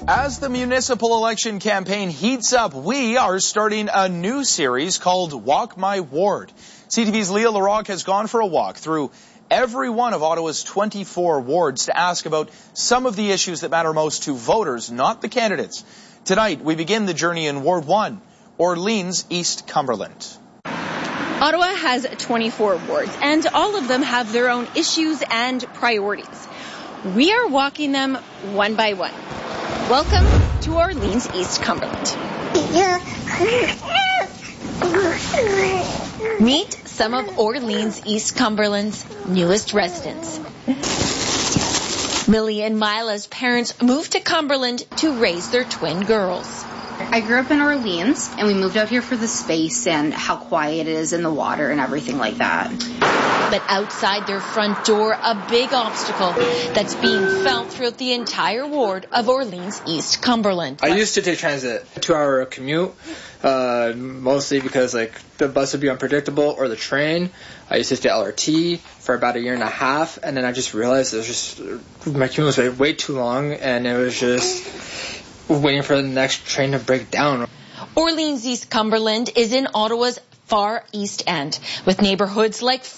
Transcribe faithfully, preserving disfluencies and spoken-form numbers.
As the municipal election campaign heats up, we are starting a new series called Walk My Ward. C T V's Leah Larocque has gone for a walk through every one of Ottawa's twenty-four wards to ask about some of the issues that matter most to voters, not the candidates. Tonight, we begin the journey in Ward one, Orleans, East Cumberland. Ottawa has twenty-four wards, and all of them have their own issues and priorities. We are walking them one by one. Welcome to Orleans, East Cumberland. Meet some of Orleans, East Cumberland's newest residents. Millie and Mila's parents moved to Cumberland to raise their twin girls. I grew up in Orleans, and we moved out here for the space and how quiet it is in the water and everything like that. But outside their front door, a big obstacle that's being felt throughout the entire ward of Orleans, East Cumberland. I used to take transit, a two-hour commute, uh, mostly because like the bus would be unpredictable or the train. I used to take the L R T for about a year and a half, and then I just realized it was just my commute was way, way too long, and it was just waiting for the next train to break down. Orleans, East Cumberland is in Ottawa's far east end, with neighborhoods like